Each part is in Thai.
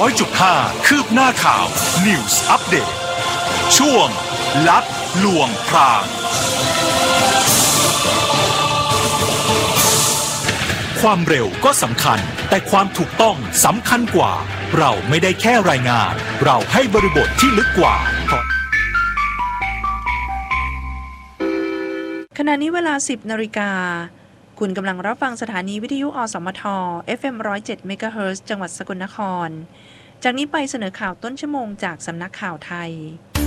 100.5 คืบหน้าข่าว News Update ช่วงลัดลวงพรางความเร็วก็สำคัญแต่ความถูกต้องสำคัญกว่าเราไม่ได้แค่รายงานเราให้บริบทที่ลึกกว่าขณะนี้เวลา 10 นาฬิกาคุณกำลังรับฟังสถานีวิทยุอสมท FM 107 เมกะเฮิรตซ์จังหวัดสกลนครจากนี้ไปเสนอข่าวต้นชั่วโมงจากสำนักข่าวไทย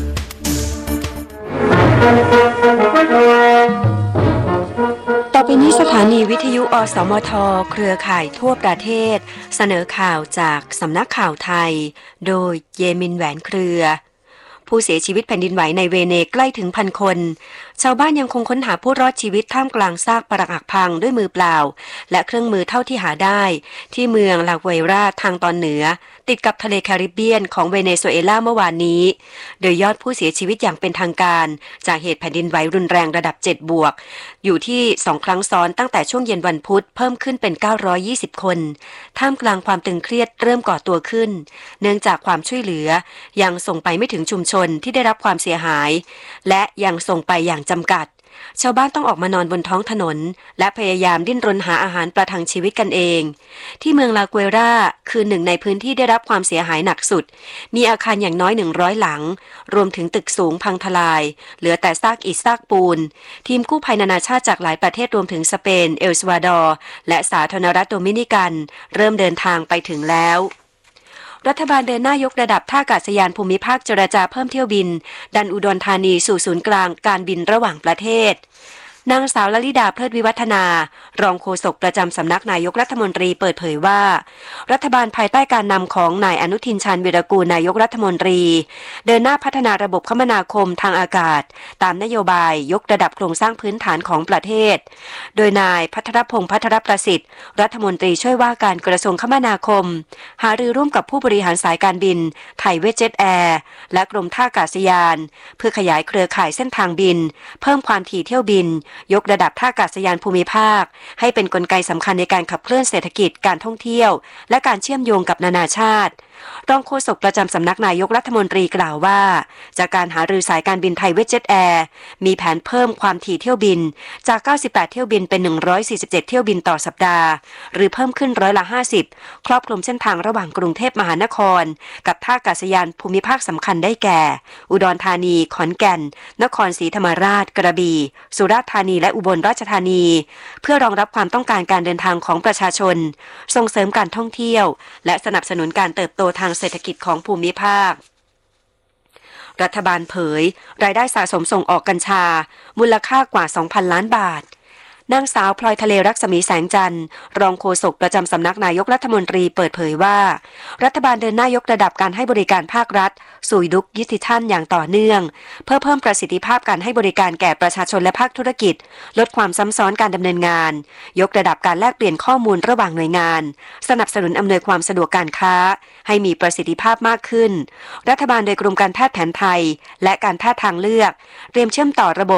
ต่อไปนี้สถานีวิทยุอสมทเครือข่ายทั่วประเทศเสนอข่าวจากสำนักข่าวไทยโดยเยมินแหวนเครือผู้เสียชีวิตแผ่นดินไหวในเวเนใกล้ถึง 1,000 คนชาวบ้านยังคงค้นหาผู้รอดชีวิตท่ามกลางซากปรักหักพังด้วยมือเปล่าและเครื่องมือเท่าที่หาได้ที่เมืองลาเวราทางตอนเหนือติดกับทะเลแคริบเบียนของเวเนซุเอลาเมื่อวานนี้โดยยอดผู้เสียชีวิตอย่างเป็นทางการจากเหตุแผ่นดินไหวรุนแรงระดับ7 บวกอยู่ที่2 ครั้งซ้อนตั้งแต่ช่วงเย็นวันพุธเพิ่มขึ้นเป็น920 คนท่ามกลางความตึงเครียดเริ่มก่อตัวขึ้นเนื่องจากความช่วยเหลือยังส่งไปไม่ถึงชุมชนที่ได้รับความเสียหายและยังส่งไปอย่างจำกัดชาวบ้านต้องออกมานอนบนท้องถนนและพยายามดิ้นรนหาอาหารประทังชีวิตกันเองที่เมืองลาเกวราคือหนึ่งในพื้นที่ได้รับความเสียหายหนักสุดมีอาคารอย่างน้อย100 หลังรวมถึงตึกสูงพังทลายเหลือแต่ซากอิฐซากปูนทีมกู้ภัยนานาชาติจากหลายประเทศรวมถึงสเปนเอลซัลวาดอร์และสาธารณรัฐโดมินิกันเริ่มเดินทางไปถึงแล้วรัฐบาลเดินหน้ายกระดับท่าอากาศยานภูมิภาคเจรจาเพิ่มเที่ยวบินดันอุดรธานีสู่ศูนย์กลางการบินระหว่างประเทศนางสาวลลิดาเพลิดวิวัฒนารองโฆษกประจำสำนักนายกรัฐมนตรีเปิดเผยว่ารัฐบาลภายใต้การนำของนายอนุทินชาญวีรกูลนายกรัฐมนตรีเดินหน้าพัฒนาระบบคมนาคมทางอากาศตามนโยบายยกระดับโครงสร้างพื้นฐานของประเทศโดยนายภัทรพงษ์ภัทรประสิทธิ์รัฐมนตรีช่วยว่าการกระทรวงคมนาคมหารือร่วมกับผู้บริหารสายการบินไทยเวสเจ็ตแอร์และกรมท่าอากาศยานเพื่อขยายเครือข่ายเส้นทางบินเพิ่มความถี่เที่ยวบินยกระดับท่าอากาศยานภูมิภาคให้เป็นกลไกสำคัญในการขับเคลื่อนเศรษฐกิจการท่องเที่ยวและการเชื่อมโยงกับนานาชาติรองโฆษกประจำสำนักนายกรัฐมนตรีกล่าวว่าจากการหารือสายการบินไทยเวสเจ็ตแอร์มีแผนเพิ่มความถี่เที่ยวบินจาก98เที่ยวบินเป็น147เที่ยวบินต่อสัปดาห์หรือเพิ่มขึ้น50%ครอบคลุมเส้นทางระหว่างกรุงเทพมหานครกับท่าอากาศยานภูมิภาคสำคัญได้แก่อุดรธานีขอนแก่นนครศรีธรรมราชกระบี่สุราษฎร์ธานีและอุบลราชธานีเพื่อรองรับความต้องการการเดินทางของประชาชนส่งเสริมการท่องเที่ยวและสนับสนุนการเติบโตทางเศรษฐกิจของภูมิภาครัฐบาลเผยรายได้สะสมส่งออกกัญชามูลค่ากว่า 2,000 ล้านบาทนางสาวพลอยทะเลรักษมีแสงจันทร์รองโฆษกประจำสำนักนายกรัฐมนตรีเปิดเผยว่ารัฐบาลเดินหน้ายกระดับการให้บริการภาครัฐสู่ยุคดิจิทัลอย่างต่อเนื่องเพื่อเพิ่มประสิทธิภาพการให้บริการแก่ประชาชนและภาคธุรกิจลดความซ้ำซ้อนการดำเนินงานยกระดับการแลกเปลี่ยนข้อมูลระหว่างหน่วยงานสนับสนุนอำนวยความสะดวกการค้าให้มีประสิทธิภาพมากขึ้นรัฐบาลโดยกรมการแพทย์แผนไทยและการแพทย์ทางเลือกเตรียมเชื่อมต่อระบบ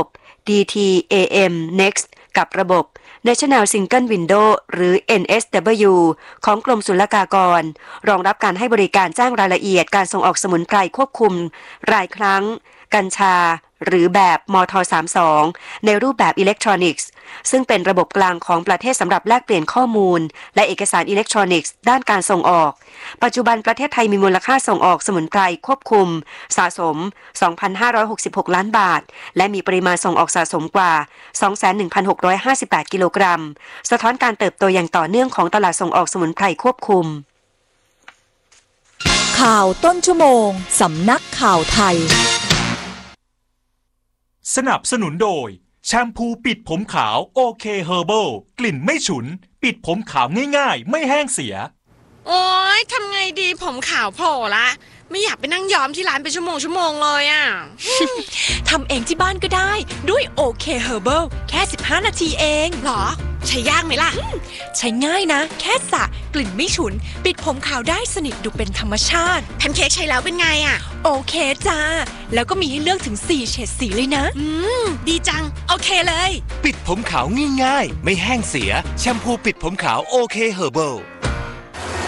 DTAM Next กับระบบ National Single Window หรือ NSW ของกรมศุลกากรรองรับการให้บริการแจ้งรายละเอียดการส่งออกสมุนไพรควบคุมรายครั้งกัญชาหรือแบบมท32ในรูปแบบอิเล็กทรอนิกส์ซึ่งเป็นระบบกลางของประเทศสำหรับแลกเปลี่ยนข้อมูลและเอกสารอิเล็กทรอนิกส์ด้านการส่งออกปัจจุบันประเทศไทยมีมูลค่าส่งออกสมุนไพรควบคุมสะสม 2,566 ล้านบาทและมีปริมาณส่งออกสะสมกว่า 21,658 กิโลกรัมสะท้อนการเติบโตอย่างต่อเนื่องของตลาดส่งออกสมุนไพรควบคุมข่าวต้นชั่วโมงสำนักข่าวไทยสนับสนุนโดยแชมพูปิดผมขาวโอเคเฮอร์เบิลกลิ่นไม่ฉุนปิดผมขาวง่ายๆไม่แห้งเสียโอ๊ยทำไงดีผมขาวโผล่ละไม่อยากไปนั่งย้อมที่ร้านเป็นชั่วโมงเลยอ่ะทำเองที่บ้านก็ได้ด้วยโอเคเฮอร์เบิลแค่15 นาทีเองหรอใช้ยากไหมล่ะใช้ง่ายนะแค่สระกลิ่นไม่ฉุนปิดผมขาวได้สนิทดูเป็นธรรมชาติแพนเค้กใช้แล้วเป็นไงอ่ะโอเคจ้าแล้วก็มีให้เลือกถึง4เฉดสีเลยนะดีจังโอเคเลยปิดผมขาวง่ายๆไม่แห้งเสียแชมพูปิดผมขาวโอเคเฮอร์เบิล